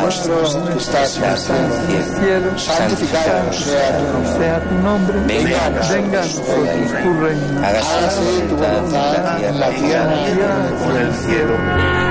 nuestro que estás en el cielo, santificado sea tu nombre. Venga a nosotros tu reino. Hágase tu voluntad en la tierra como en el cielo.